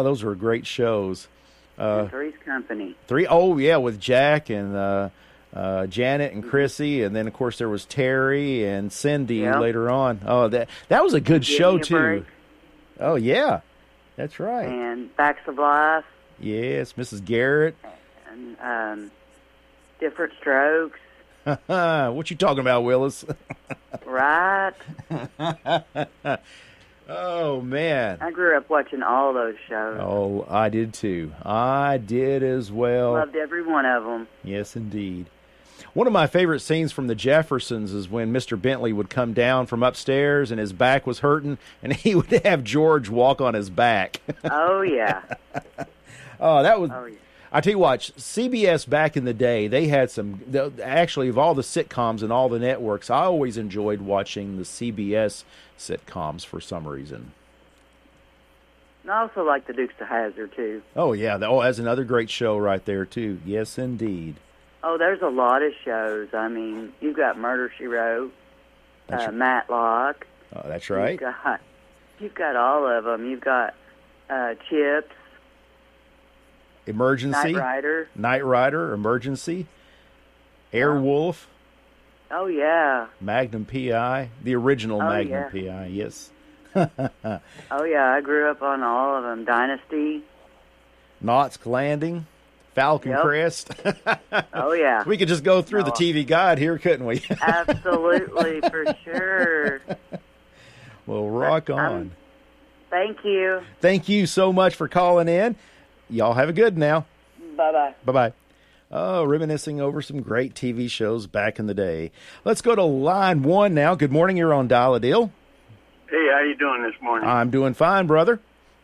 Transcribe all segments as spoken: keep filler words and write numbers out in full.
those were great shows. Uh, Three's Company. Three, oh yeah, with Jack and uh, uh, Janet and Chrissy, and then of course there was Terry and Cindy yep. later on. Oh, that that was a good Give show Me a too. Break. Oh yeah, that's right. And Facts of Life. Yes, Missus Garrett. And um, Different Strokes. What you talking about, Willis? Right. Oh, man. I grew up watching all those shows. Oh, I did too. I did as well. Loved every one of them. Yes, indeed. One of my favorite scenes from the Jeffersons is when Mister Bentley would come down from upstairs and his back was hurting, and he would have George walk on his back. Oh, yeah. Oh, that was... Oh, yeah. I tell you what, C B S back in the day, they had some, actually of all the sitcoms and all the networks, I always enjoyed watching the C B S sitcoms for some reason. And I also like the Dukes of Hazzard, too. Oh, yeah. Oh, that's another great show right there, too. Yes, indeed. Oh, there's a lot of shows. I mean, you've got Murder, She Wrote, uh, right. Matlock. Oh, that's right. You've got, you've got all of them. You've got uh, Chips. Emergency. Knight Rider. Knight Rider, Emergency. Airwolf. Oh, yeah. Magnum P I. The original oh, Magnum yeah. P I, yes. Oh, yeah, I grew up on all of them. Dynasty. Knott's Landing. Falcon yep. Crest. Oh, yeah. We could just go through no. the T V guide here, couldn't we? Absolutely, for sure. Well, rock but, on. um, thank you. Thank you so much for calling in. Y'all have a good now. Bye-bye. Bye-bye. Oh, reminiscing over some great T V shows back in the day. Let's go to line one now. Good morning. You're on Dial-A-Deal. Hey, how you doing this morning? I'm doing fine, brother.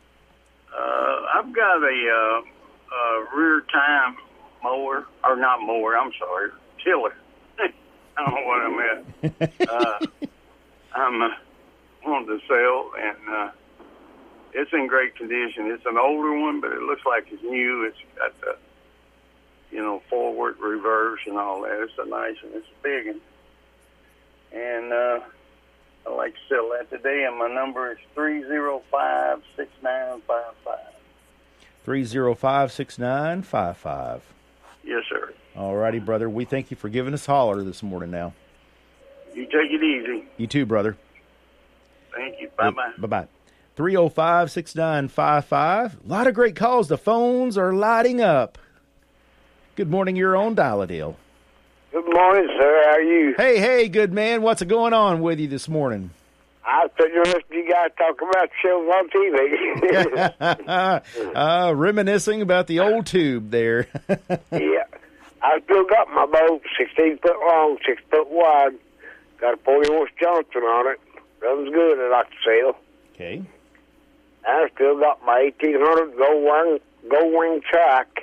Uh, I've got a, uh, a rear time mower, or not mower, I'm sorry, tiller. I don't know what I'm at. uh, I'm uh, wanting to sell, and uh, it's in great condition. It's an older one, but it looks like it's new. It's got the, you know, forward, reverse, and all that. It's a nice one. It's a big one. And uh, I'd like to sell that today, and my number is three zero five, six nine five five. three zero five, six nine five five. Yes, sir. All righty, brother. We thank you for giving us a holler this morning now. You take it easy. You too, brother. Thank you. Bye-bye. Bye-bye. three oh five, six nine five five. A lot of great calls. The phones are lighting up. Good morning. You're on Dial-A-Deal. Good morning, sir. How are you? Hey, hey, good man. What's going on with you this morning? I was sitting listening to you guys talk about shows on T V. uh, reminiscing about the old tube there. Yeah. I still got my boat, sixteen foot long, six foot wide. Got a forty horse Johnson on it. Runs good. I like to sell. Okay. I still got my eighteen hundred Gold Wing, Gold Wing track.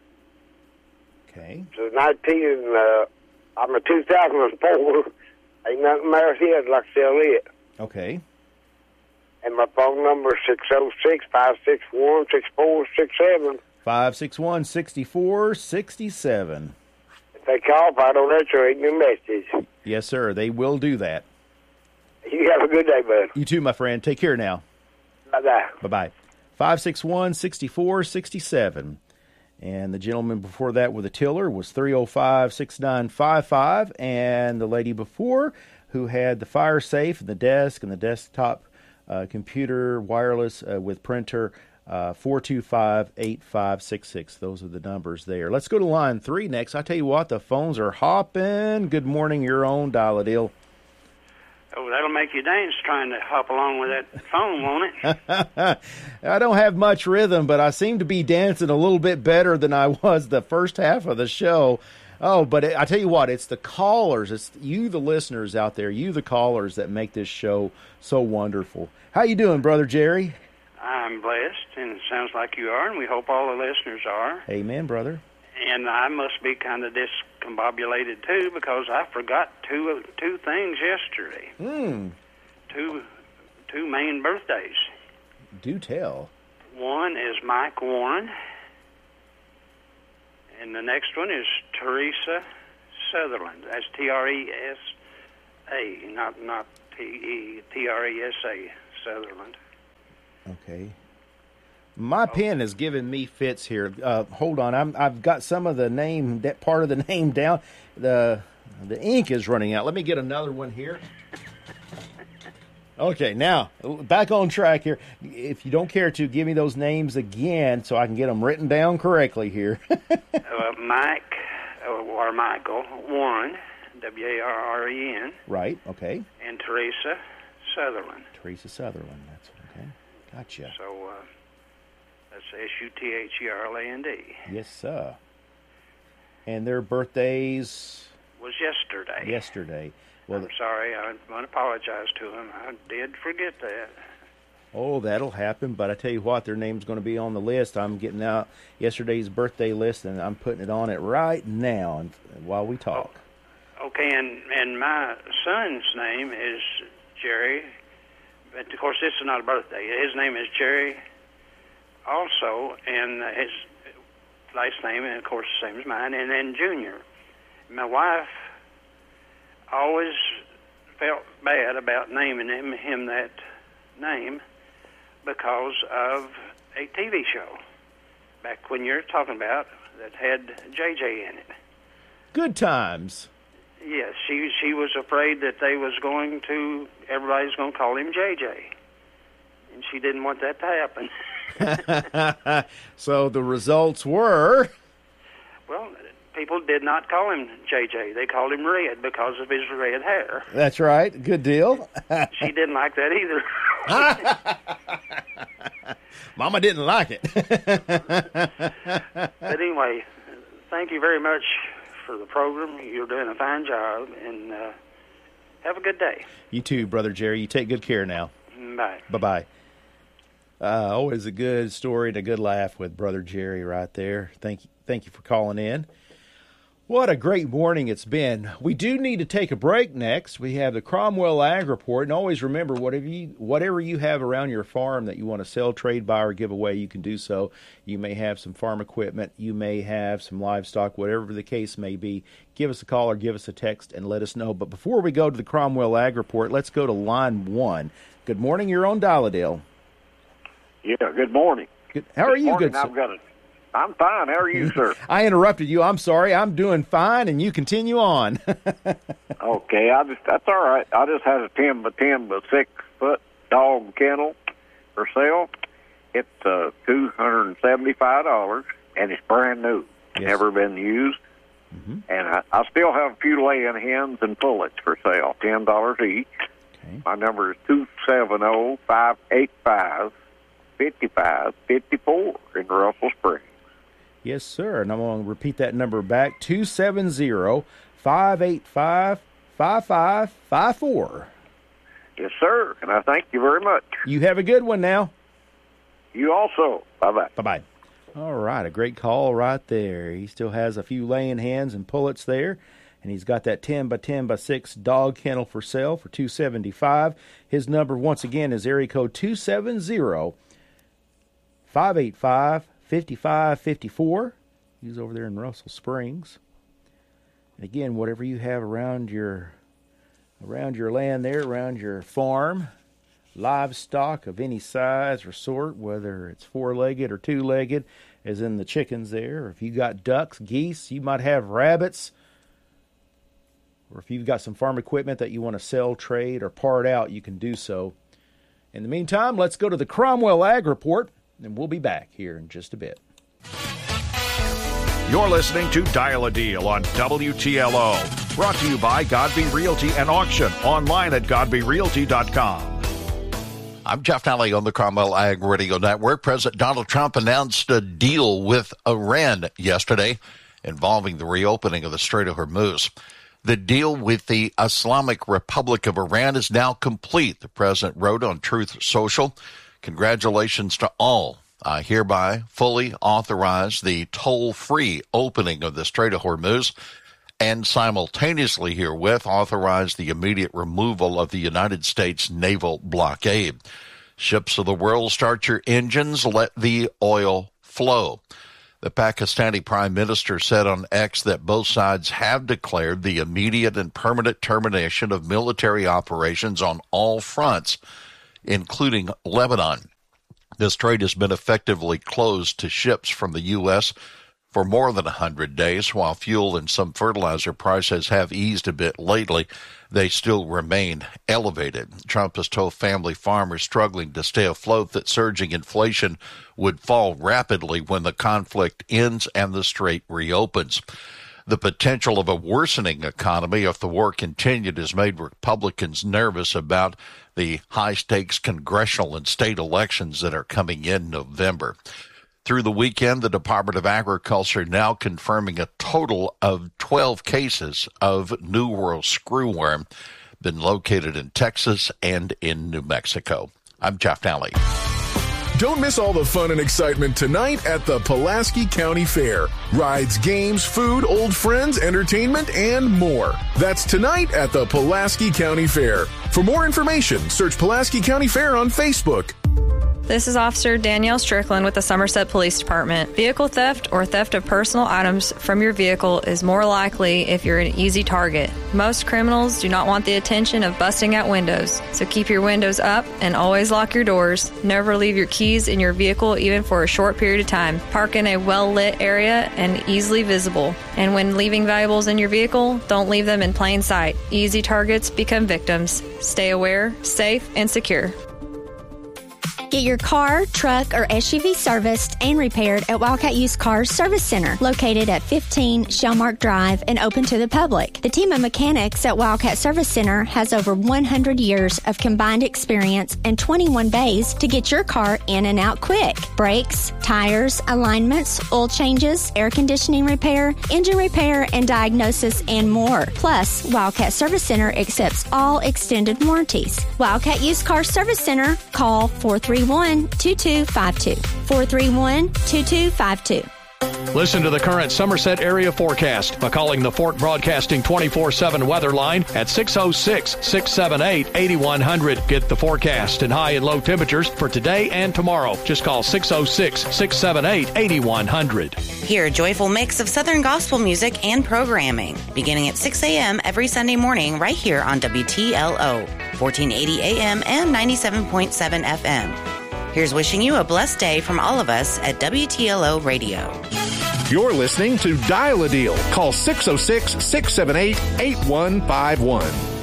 Okay. So nineteen, uh, I'm a two thousand four. Ain't nothing there here. I'd like to sell it. Okay. And my phone number is six oh six, five six one, six four six seven. five six one, six four six seven. If they call, if I don't answer, leave me a message. Yes, sir. They will do that. You have a good day, bud. You too, my friend. Take care now. Bye-bye. Bye-bye. five six one, six four six seven. And the gentleman before that with a tiller was three oh five, six nine five five. And the lady before who had the fire safe and the desk and the desktop uh, computer wireless uh, with printer, uh, four two five, eight five six six. Those are the numbers there. Let's go to line three next. I tell you what, the phones are hopping. Good morning, your own Dial-A-Deal. Oh, that'll make you dance trying to hop along with that phone, won't it? I don't have much rhythm, but I seem to be dancing a little bit better than I was the first half of the show. Oh, but it, I tell you what, it's the callers. It's you, the listeners out there, you, the callers, that make this show so wonderful. How you doing, Brother Jerry? I'm blessed, and it sounds like you are, and we hope all the listeners are. Amen, brother. And I must be kind of discombobulated, too, because I forgot two two things yesterday. Hmm. Two, two main birthdays. Do tell. One is Mike Warren, and the next one is Teresa Sutherland. That's T R E S A, not not T E T R E S A, Sutherland. Okay. My pen is giving me fits here. Uh, hold on, I'm, I've got some of the name, that part of the name down. The the ink is running out. Let me get another one here. Okay, now, back on track here. If you don't care to, give me those names again so I can get them written down correctly here. uh, Mike, or Michael, Warren, W A R R E N. Right, okay. And Teresa Sutherland. Teresa Sutherland, that's okay. Gotcha. So, uh, that's S U T H E R L A N D. Yes, sir. And their birthdays? Was yesterday. Yesterday. Well, I'm sorry. I want to apologize to them. I did forget that. Oh, that'll happen. But I tell you what, their name's going to be on the list. I'm getting out yesterday's birthday list, and I'm putting it on it right now and, while we talk. Oh, okay, and, and my son's name is Jerry. But, of course, this is not a birthday. His name is Jerry also, and his last name, and, of course, the same as mine, and then Junior. My wife always felt bad about naming him, him that name because of a T V show back when you're talking about that had J J in it. Good times. Yes, she she was afraid that they was going to, everybody's going to call him J J. And she didn't want that to happen. So the results were? Well, people did not call him J J. They called him Red because of his red hair. That's right. Good deal. She didn't like that either. Mama didn't like it. But anyway, thank you very much for the program. You're doing a fine job, and uh, have a good day. You too, Brother Jerry. You take good care now. Bye. Bye-bye. Uh, always a good story and a good laugh with Brother Jerry right there. Thank you, thank you for calling in. What a great morning it's been. We do need to take a break next. We have the Cromwell Ag Report. And always remember, whatever you, whatever you have around your farm that you want to sell, trade, buy, or give away, you can do so. You may have some farm equipment. You may have some livestock, whatever the case may be. Give us a call or give us a text and let us know. But before we go to the Cromwell Ag Report, let's go to line one. Good morning. You're on Dial-A-Dale. Yeah, good morning. Good. How are good you, morning. good sir? I've got a, I'm fine. How are you, sir? I interrupted you. I'm sorry. I'm doing fine, and you continue on. Okay, I just that's all right. I just had a ten by ten by six foot dog kennel for sale. It's uh, two hundred and seventy five dollars, and it's brand new. It's Yes. never been used, Mm-hmm. and I, I still have a few laying hens and pullets for sale, ten dollars each. Okay. My number is two seven zero five eight five fifty five fifty four in Russell Springs. Yes, sir. And I'm going to repeat that number back, two seven zero, five eight five, five five five four. Yes, sir, and I thank you very much. You have a good one now. You also. Bye-bye. Bye-bye. All right, a great call right there. He still has a few laying hens and pullets there, and he's got that ten by ten by six dog kennel for sale for two hundred seventy-five dollars. His number, once again, is area code two seven zero, five eight five, five five five four. He's over there in Russell Springs. And again, whatever you have around your around your land there, around your farm, livestock of any size or sort, whether it's four-legged or two-legged, as in the chickens there, or if you got ducks, geese, you might have rabbits, or if you've got some farm equipment that you want to sell, trade, or part out, you can do so. In the meantime, let's go to the Cromwell Ag Report, and we'll be back here in just a bit. You're listening to Dial-A-Deal on W T L O. Brought to you by Godby Realty and Auction. Online at godby realty dot com. I'm Jeff Nally on the Cromwell Ag Radio Network. President Donald Trump announced a deal with Iran yesterday involving the reopening of the Strait of Hormuz. The deal with the Islamic Republic of Iran is now complete, the president wrote on Truth Social. Congratulations to all. I hereby fully authorize the toll-free opening of the Strait of Hormuz and simultaneously herewith authorize the immediate removal of the United States naval blockade. Ships of the world, start your engines, let the oil flow. The Pakistani Prime Minister said on X that both sides have declared the immediate and permanent termination of military operations on all fronts, including Lebanon. The strait has been effectively closed to ships from the U S for more than one hundred days. While fuel and some fertilizer prices have eased a bit lately, they still remain elevated. Trump has told family farmers struggling to stay afloat that surging inflation would fall rapidly when the conflict ends and the strait reopens. The potential of a worsening economy if the war continued has made Republicans nervous about the high-stakes congressional and state elections that are coming in November. Through the weekend, the Department of Agriculture now confirming a total of twelve cases of New World screwworm been located in Texas and in New Mexico. I'm Jeff Nally. Don't miss all the fun and excitement tonight at the Pulaski County Fair. Rides, games, food, old friends, entertainment, and more. That's tonight at the Pulaski County Fair. For more information, search Pulaski County Fair on Facebook. This is Officer Danielle Strickland with the Somerset Police Department. Vehicle theft or theft of personal items from your vehicle is more likely if you're an easy target. Most criminals do not want the attention of busting out windows, so keep your windows up and always lock your doors. Never leave your keys in your vehicle even for a short period of time. Park in a well-lit area and easily visible. And when leaving valuables in your vehicle, don't leave them in plain sight. Easy targets become victims. Stay aware, safe, and secure. Get your car, truck, or S U V serviced and repaired at Wildcat Used Cars Service Center, located at fifteen Shellmark Drive and open to the public. The team of mechanics at Wildcat Service Center has over one hundred years of combined experience and twenty-one bays to get your car in and out quick. Brakes, tires, alignments, oil changes, air conditioning repair, engine repair, and diagnosis, and more. Plus, Wildcat Service Center accepts all extended warranties. Wildcat Used Cars Service Center, call four three one, two two five two. four three one, two two five two. Listen to the current Somerset area forecast by calling the Fort Broadcasting twenty-four seven weather line at six oh six, six seven eight, eight one zero zero. Get the forecast and high and low temperatures for today and tomorrow. Just call six oh six, six seven eight, eight one zero zero. Hear a joyful mix of Southern gospel music and programming beginning at six a.m. every Sunday morning right here on W T L O, fourteen eighty A M and ninety-seven point seven F M. Here's wishing you a blessed day from all of us at W T L O Radio. You're listening to Dial a Deal. Call six oh six, six seven eight, eight one five one.